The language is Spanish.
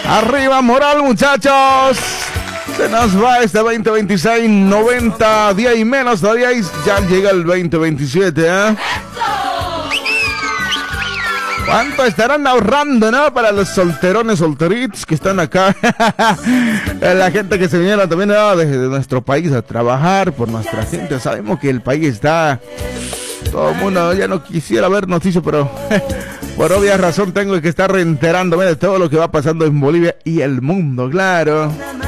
Arriba moral, muchachos. Se nos va este 2026, 90 días y menos todavía, y ya llega el 2027, ¿eh? ¿Cuánto estarán ahorrando, no? Para los solterones, solteritos que están acá. La gente que se vinieron también, ¿no? de nuestro país a trabajar por nuestra gente. Sabemos que el país está... Todo el mundo ya no quisiera ver noticias, pero por obvia razón tengo que estar reenterándome de todo lo que va pasando en Bolivia y el mundo, claro.